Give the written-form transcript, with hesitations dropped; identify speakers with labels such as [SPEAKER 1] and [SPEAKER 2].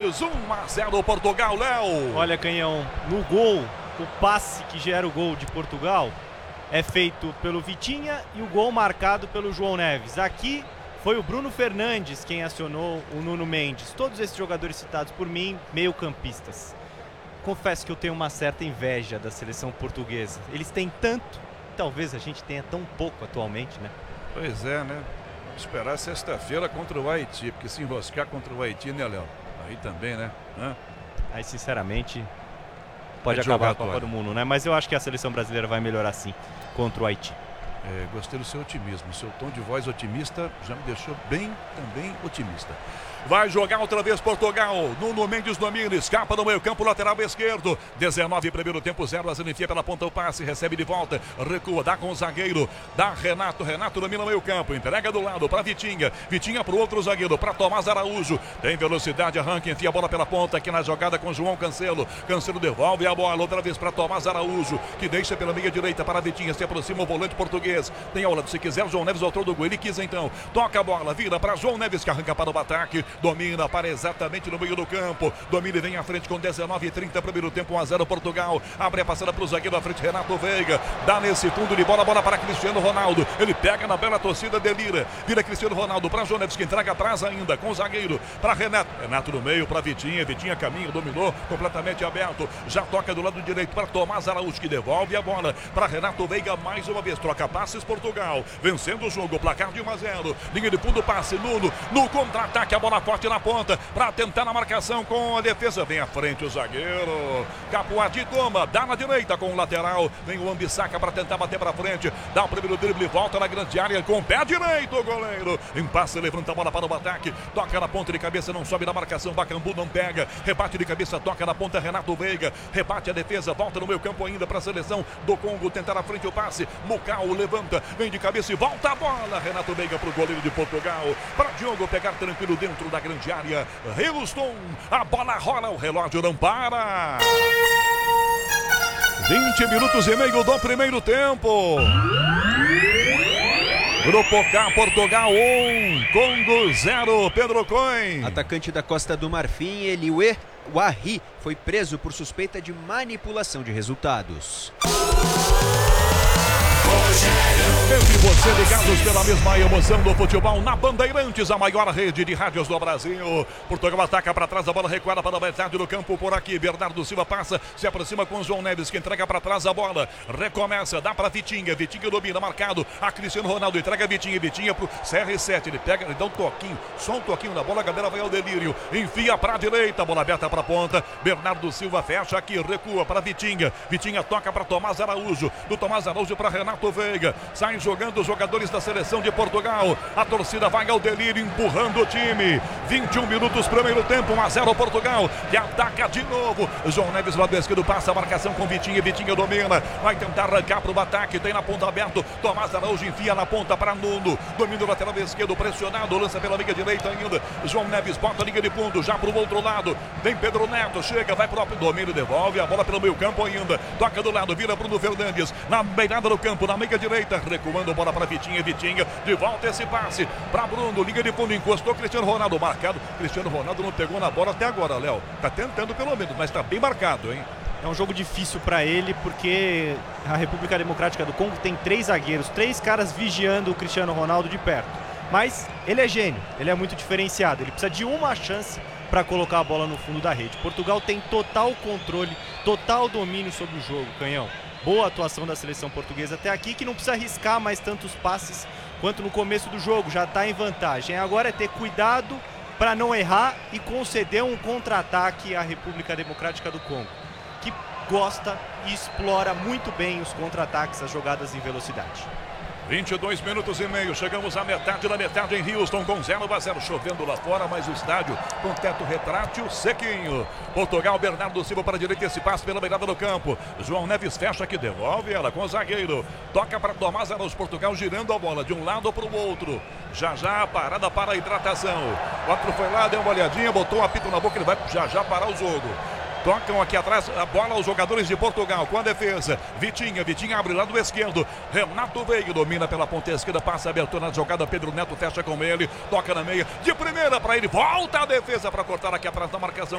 [SPEAKER 1] Fernandes, 1-0 Portugal, Léo.
[SPEAKER 2] Olha, Canhão, no gol, o passe que gera o gol de Portugal é feito pelo Vitinha e o gol marcado pelo João Neves. Aqui foi o Bruno Fernandes quem acionou o Nuno Mendes. Todos esses jogadores citados por mim, meio-campistas. Confesso que eu tenho uma certa inveja da seleção portuguesa. Eles têm tanto, talvez a gente tenha tão pouco atualmente, né?
[SPEAKER 1] Pois é, né? Vamos esperar sexta-feira contra o Haiti, porque se enroscar contra o Haiti, né, Léo? Aí também, né?
[SPEAKER 2] Aí, sinceramente, pode acabar a Copa do Mundo, né? Mas eu acho que a seleção brasileira vai melhorar sim contra o Haiti.
[SPEAKER 1] Gostei do seu otimismo. Seu tom de voz otimista já me deixou bem também otimista. Vai jogar outra vez Portugal. Nuno Mendes domina, escapa no meio campo, lateral esquerdo. 19 primeiro tempo, 0-0, enfia pela ponta o passe, recebe de volta, recua, dá com o zagueiro, dá Renato, Renato domina o meio campo, entrega do lado para Vitinha, Vitinha para o outro zagueiro, para Tomás Araújo, tem velocidade, arranca, enfia a bola pela ponta aqui na jogada com João Cancelo. Cancelo devolve a bola outra vez para Tomás Araújo, que deixa pela meia direita para Vitinha, se aproxima o volante português, tem aula, se quiser, João Neves autor do gol, ele quis então, toca a bola, vira para João Neves, que arranca para o ataque, domina, para exatamente no meio do campo, domina e vem à frente com 19:30, primeiro tempo, 1-0 Portugal, abre a passada para o zagueiro à frente, Renato Veiga, dá nesse fundo de bola, bola para Cristiano Ronaldo, ele pega na bela torcida, delira, vira Cristiano Ronaldo para João Neves, que entrega atrás ainda, com o zagueiro, para Renato, Renato no meio, para Vitinha, Vitinha caminha, dominou, completamente aberto, já toca do lado direito para Tomás Araújo, que devolve a bola para Renato Veiga, mais uma vez, troca passes Portugal, vencendo o jogo, placar de 1-0, linha de fundo, passe, Nuno, no contra-ataque, a bola forte na ponta, para tentar na marcação com a defesa, vem à frente o zagueiro, Capuati toma, dá na direita com o lateral, vem o Ambissaca para tentar bater para frente, dá o primeiro drible, volta na grande área com o pé direito, o goleiro, empassa, levanta a bola para o ataque, toca na ponta de cabeça, não sobe na marcação, Bacambu não pega, rebate de cabeça, toca na ponta, Renato Veiga, rebate a defesa, volta no meio campo ainda para a seleção do Congo, tentar na frente o passe, Mucau levanta, vem de cabeça e volta a bola, Renato Veiga para o goleiro de Portugal, para Diogo pegar tranquilo dentro da grande área, Houston, a bola rola, o relógio não para. 20 minutos e meio do primeiro tempo. Grupo K, Portugal 1, Congo 0, Pedro Coin.
[SPEAKER 3] Atacante da Costa do Marfim, Eliuê Wahi, foi preso por suspeita de manipulação de resultados.
[SPEAKER 1] Entre você ligados pela mesma emoção do futebol na Bandeirantes, a maior rede de rádios do Brasil. Portugal ataca para trás, a bola recuada para a metade do campo por aqui. Bernardo Silva passa, se aproxima com João Neves, que entrega para trás a bola. Recomeça, dá para Vitinha, Vitinha domina, marcado. A Cristiano Ronaldo entrega Vitinha, Vitinha pro CR7. Ele pega, ele dá um toquinho, só um toquinho na bola, a galera vai ao delírio. Enfia para a direita, bola aberta para a ponta. Bernardo Silva fecha aqui, recua para Vitinha. Vitinha toca para Tomás Araújo, do Tomás Araújo para Renato Veiga. Saem jogando os jogadores da seleção de Portugal. A torcida vai ao delírio, empurrando o time. 21 minutos, primeiro tempo, 1-0 Portugal. E ataca de novo. João Neves, lado esquerdo, passa a marcação com Vitinha. Vitinha domina, vai tentar arrancar para o ataque. Tem na ponta aberto. Tomás Araújo enfia na ponta para Nuno. Domina o lateral esquerdo, pressionado. Lança pela linha direita ainda. João Neves bota a linha de fundo, já para o outro lado. Vem Pedro Neto, chega, vai para o domínio, devolve a bola pelo meio campo ainda. Toca do lado, vira Bruno Fernandes. Na beirada do campo, na meia direita. Recuando a bola para Vitinha, Vitinha, de volta esse passe para Bruno, liga de fundo, encostou Cristiano Ronaldo, marcado, Cristiano Ronaldo não pegou na bola até agora, Léo, tá tentando pelo menos, mas tá bem marcado, hein?
[SPEAKER 2] É um jogo difícil para ele, porque a República Democrática do Congo tem 3 zagueiros, 3 caras vigiando o Cristiano Ronaldo de perto, mas ele é gênio, ele é muito diferenciado, ele precisa de uma chance para colocar a bola no fundo da rede. Portugal tem total controle, total domínio sobre o jogo, Canhão. Boa atuação da seleção portuguesa até aqui, que não precisa arriscar mais tantos passes quanto no começo do jogo, já está em vantagem. Agora é ter cuidado para não errar e conceder um contra-ataque à República Democrática do Congo, que gosta e explora muito bem os contra-ataques, as jogadas em velocidade.
[SPEAKER 1] 22 minutos e meio, chegamos à metade da metade em Houston com 0-0, chovendo lá fora, mas o estádio com teto retrátil sequinho. Portugal, Bernardo Silva para a direita, esse passe pela beirada do campo. João Neves fecha que devolve ela com o zagueiro. Toca para Tomás Araújo, Portugal girando a bola de um lado para o outro. Já a parada para a hidratação. O outro foi lá, deu uma olhadinha, botou um apito na boca, ele vai já parar o jogo. Tocam aqui atrás a bola aos jogadores de Portugal com a defesa. Vitinha abre lado esquerdo. Renato Veiga domina pela ponta esquerda, passa abertura na jogada. Pedro Neto fecha com ele, toca na meia, de primeira para ele, volta a defesa para cortar aqui atrás da marcação.